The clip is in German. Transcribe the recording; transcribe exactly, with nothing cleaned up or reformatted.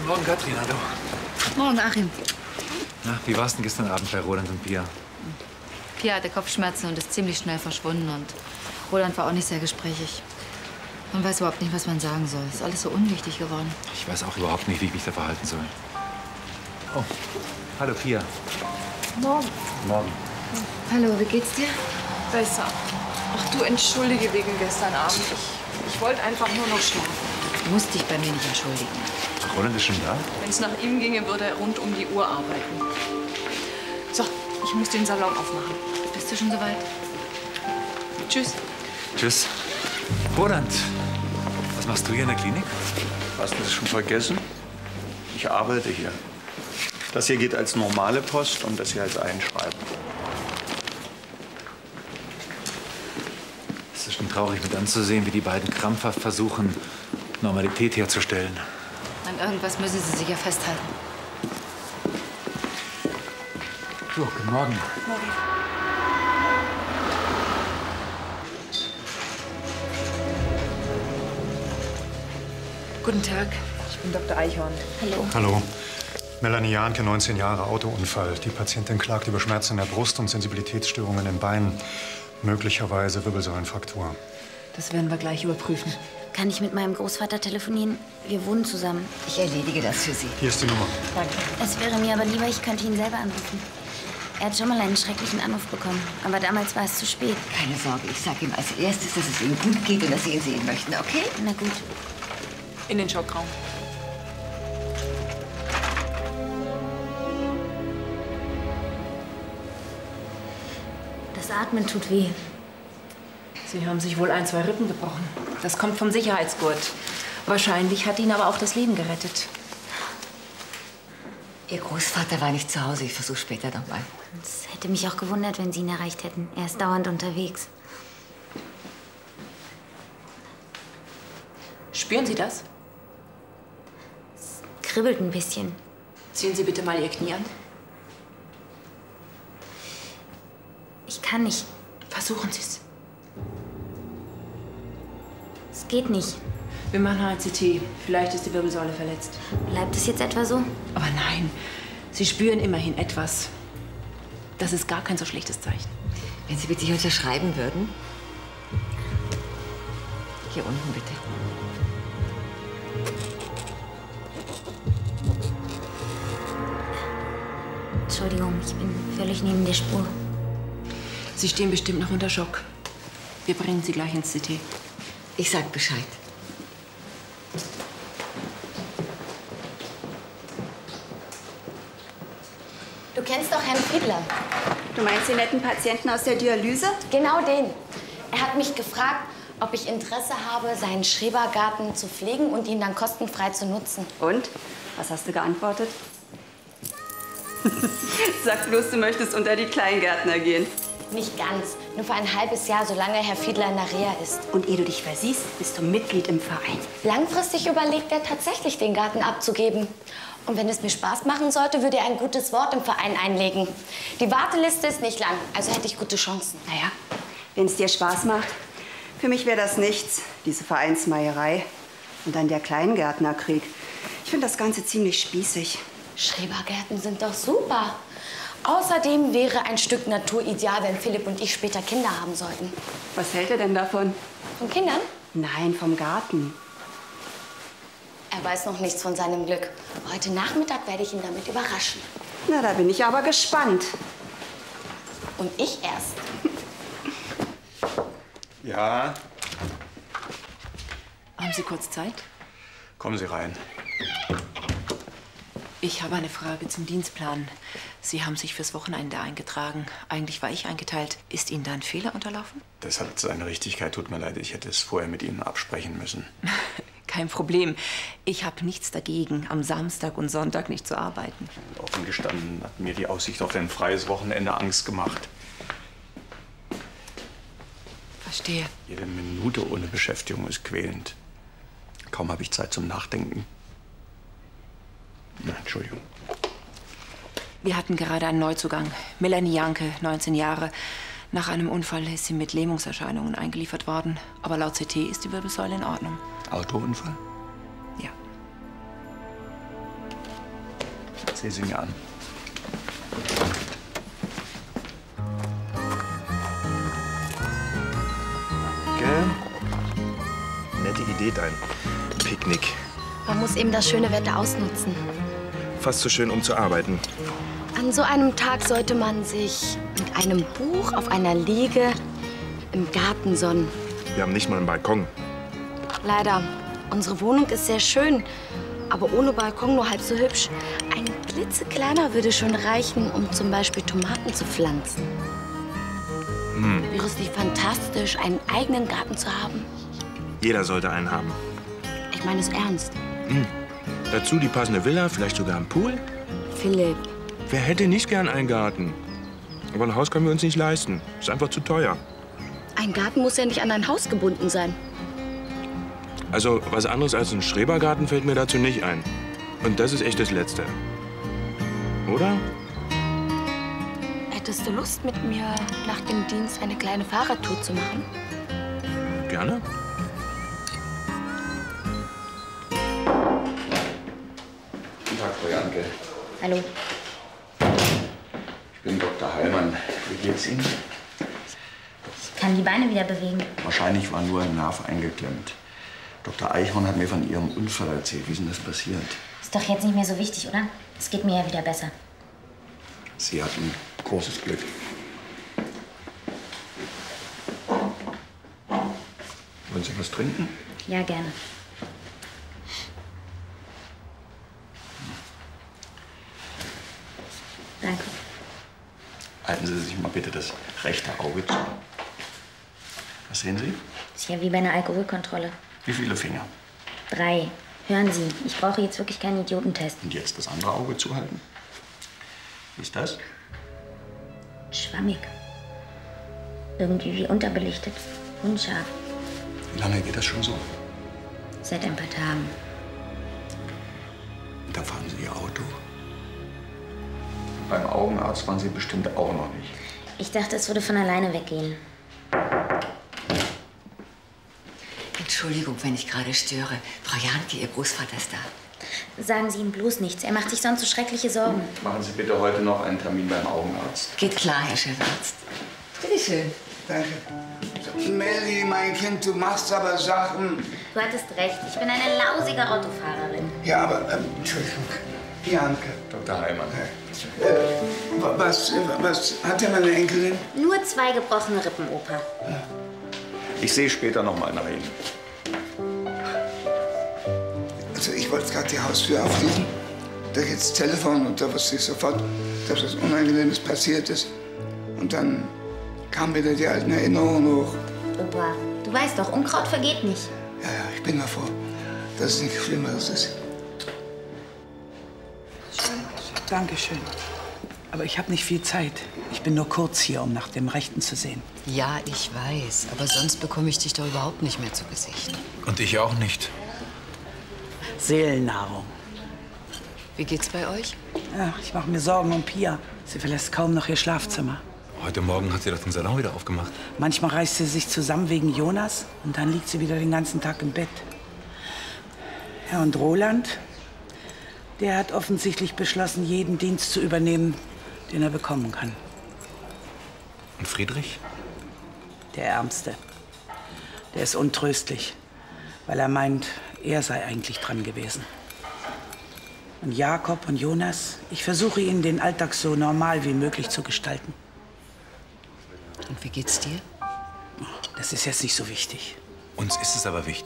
Guten Morgen, Katrin, hallo. Morgen, Achim. Na, wie war's denn gestern Abend bei Roland und Pia? Pia hatte Kopfschmerzen und ist ziemlich schnell verschwunden. Und Roland war auch nicht sehr gesprächig. Man weiß überhaupt nicht, was man sagen soll. Ist alles so unwichtig geworden. Ich weiß auch überhaupt nicht, wie ich mich da verhalten soll. Oh, hallo Pia. Morgen. Morgen. Hallo, wie geht's dir? Besser. Ach, du, entschuldige wegen gestern Abend. Ich, ich wollte einfach nur noch schlafen. Du musst dich bei mir nicht entschuldigen. Roland ist schon da? Wenn es nach ihm ginge, würde er rund um die Uhr arbeiten. So, ich muss den Salon aufmachen. Bist du schon soweit? Tschüss. Tschüss. Roland, was machst du hier in der Klinik? Hast du das schon vergessen? Ich arbeite hier. Das hier geht als normale Post und das hier als Einschreiben. Es ist schon traurig mit anzusehen, wie die beiden krampfhaft versuchen, Normalität herzustellen. An irgendwas müssen sie sich ja festhalten. So, guten Morgen. Morgen. Guten Tag, ich bin Doktor Eichhorn. Hallo. Hallo. Melanie Jahnke, neunzehn Jahre, Autounfall. Die Patientin klagt über Schmerzen in der Brust und Sensibilitätsstörungen im Bein. Möglicherweise Wirbelsäulenfraktur. Das werden wir gleich überprüfen. Kann ich mit meinem Großvater telefonieren? Wir wohnen zusammen. Ich erledige das für Sie. Hier ist die Nummer. Danke. Es wäre mir aber lieber, ich könnte ihn selber anrufen. Er hat schon mal einen schrecklichen Anruf bekommen. Aber damals war es zu spät. Keine Sorge, ich sage ihm als erstes, dass es ihm gut geht und dass Sie ihn sehen möchten, okay? Na gut. In den Schockraum. Das Atmen tut weh. Sie haben sich wohl ein, zwei Rippen gebrochen. Das kommt vom Sicherheitsgurt. Wahrscheinlich hat ihn aber auch das Leben gerettet. Ihr Großvater war nicht zu Hause. Ich versuche später noch mal. Es hätte mich auch gewundert, wenn Sie ihn erreicht hätten. Er ist dauernd unterwegs. Spüren Sie das? Es kribbelt ein bisschen. Ziehen Sie bitte mal Ihr Knie an. Ich kann nicht. Versuchen Sie es. Es geht nicht. Wir machen H C T. Vielleicht ist die Wirbelsäule verletzt. Bleibt es jetzt etwa so? Aber nein, Sie spüren immerhin etwas. Das ist gar kein so schlechtes Zeichen. Wenn Sie bitte hier unterschreiben würden. Hier unten bitte. Entschuldigung, ich bin völlig neben der Spur. Sie stehen bestimmt noch unter Schock. Wir bringen Sie gleich ins C T. Ich sag Bescheid. Du kennst doch Herrn Fiedler. Du meinst den netten Patienten aus der Dialyse? Genau den. Er hat mich gefragt, ob ich Interesse habe, seinen Schrebergarten zu pflegen und ihn dann kostenfrei zu nutzen. Und? Was hast du geantwortet? Sag bloß, du möchtest unter die Kleingärtner gehen. Nicht ganz. Nur für ein halbes Jahr, solange Herr Fiedler in der Reha ist. Und ehe du dich versiehst, bist du Mitglied im Verein. Langfristig überlegt er tatsächlich, den Garten abzugeben. Und wenn es mir Spaß machen sollte, würde er ein gutes Wort im Verein einlegen. Die Warteliste ist nicht lang, also hätte ich gute Chancen. Naja, wenn es dir Spaß macht. Für mich wäre das nichts, diese Vereinsmeierei. Und dann der Kleingärtnerkrieg. Ich finde das Ganze ziemlich spießig. Schrebergärten sind doch super. Außerdem wäre ein Stück Natur ideal, wenn Philipp und ich später Kinder haben sollten. Was hält er denn davon? Von Kindern? Nein, vom Garten. Er weiß noch nichts von seinem Glück. Heute Nachmittag werde ich ihn damit überraschen. Na, da bin ich aber gespannt. Und ich erst. Ja, Haben Sie kurz Zeit? kommen Sie rein. Ich habe eine Frage zum Dienstplan. Sie haben sich fürs Wochenende eingetragen. Eigentlich war ich eingeteilt. Ist Ihnen da ein Fehler unterlaufen? Das hat seine Richtigkeit. Tut mir leid, ich hätte es vorher mit Ihnen absprechen müssen. Kein Problem. Ich habe nichts dagegen, am Samstag und Sonntag nicht zu arbeiten. Offen gestanden hat mir die Aussicht auf ein freies Wochenende Angst gemacht. Verstehe. Jede Minute ohne Beschäftigung ist quälend. Kaum habe ich Zeit zum Nachdenken. Na, Entschuldigung. Wir hatten gerade einen Neuzugang. Melanie Jahnke, neunzehn Jahre. Nach einem Unfall ist sie mit Lähmungserscheinungen eingeliefert worden. Aber laut C T ist die Wirbelsäule in Ordnung. Autounfall? Ja. sehe sie mir an. Gell? Nette Idee, dein Picknick. Man muss eben das schöne Wetter ausnutzen. Fast so schön, um zu arbeiten. An so einem Tag sollte man sich mit einem Buch auf einer Liege im Garten sonnen. Wir haben nicht mal einen Balkon. Leider. Unsere Wohnung ist sehr schön, aber ohne Balkon nur halb so hübsch. Ein klitzekleiner würde schon reichen, um zum Beispiel Tomaten zu pflanzen. Hm. Wäre es nicht fantastisch, einen eigenen Garten zu haben? Jeder sollte einen haben. Ich meine es ernst. Hm. Dazu die passende Villa, vielleicht sogar ein Pool. Philipp. Wer hätte nicht gern einen Garten? Aber ein Haus können wir uns nicht leisten. Ist einfach zu teuer. Ein Garten muss ja nicht an ein Haus gebunden sein. Also was anderes als ein Schrebergarten fällt mir dazu nicht ein. Und das ist echt das Letzte. Oder? Hättest du Lust, mit mir nach dem Dienst eine kleine Fahrradtour zu machen? Gerne. Guten Tag, Frau Janke. Hallo. Ich bin Doktor Heilmann. Wie geht's Ihnen? Ich kann die Beine wieder bewegen. Wahrscheinlich war nur ein Nerv eingeklemmt. Doktor Eichhorn hat mir von Ihrem Unfall erzählt. Wie ist denn das passiert? Ist doch jetzt nicht mehr so wichtig, oder? Es geht mir ja wieder besser. Sie hatten großes Glück. Wollen Sie was trinken? Ja, gerne. Danke. Halten Sie sich mal bitte das rechte Auge zu. Was sehen Sie? Ist ja wie bei einer Alkoholkontrolle. Wie viele Finger? Drei. Hören Sie, ich brauche jetzt wirklich keinen Idiotentest. Und jetzt das andere Auge zuhalten. Wie ist das? Schwammig. Irgendwie wie unterbelichtet. Unscharf. Wie lange geht das schon so? Seit ein paar Tagen. Und da fahren Sie Ihr Auto? Beim Augenarzt waren Sie bestimmt auch noch nicht. Ich dachte, es würde von alleine weggehen. Entschuldigung, wenn ich gerade störe. Frau Janke, Ihr Großvater ist da. Sagen Sie ihm bloß nichts. Er macht sich sonst so schreckliche Sorgen. Machen Sie bitte heute noch einen Termin beim Augenarzt. Geht klar, Herr Chefarzt. Bitte schön. Danke. Melli, mein Kind, du machst aber Sachen. Du hattest recht. Ich bin eine lausige Autofahrerin. Ja, aber, ähm, Entschuldigung. Janke. Doktor Heilmann. Äh, was, äh, was hat denn meine Enkelin? Nur zwei gebrochene Rippen, Opa. Ich sehe später noch mal nach Ihnen. Also ich wollte gerade die Haustür aufschließen. Da geht's das Telefon und da wusste ich sofort, dass was Unangenehmes passiert ist. Und dann kamen wieder die alten Erinnerungen hoch. Opa, du weißt doch, Unkraut vergeht nicht. Ja, ja, ich bin davor, dass es nichts Schlimmeres ist. Dankeschön. Aber ich habe nicht viel Zeit. Ich bin nur kurz hier, um nach dem Rechten zu sehen. Ja, ich weiß. Aber sonst bekomme ich dich doch überhaupt nicht mehr zu Gesicht. Und ich auch nicht. Seelennahrung. Wie geht's bei euch? Ja, ich mache mir Sorgen um Pia. Sie verlässt kaum noch ihr Schlafzimmer. Heute Morgen hat sie doch den Salon wieder aufgemacht. Manchmal reißt sie sich zusammen wegen Jonas und dann liegt sie wieder den ganzen Tag im Bett. Ja, und Roland, der hat offensichtlich beschlossen, jeden Dienst zu übernehmen, den er bekommen kann. Und Friedrich? Der Ärmste. Der ist untröstlich, weil er meint, er sei eigentlich dran gewesen. Und Jakob und Jonas, ich versuche ihnen den Alltag so normal wie möglich zu gestalten. Und wie geht's dir? Das ist jetzt nicht so wichtig. Uns ist es aber wichtig.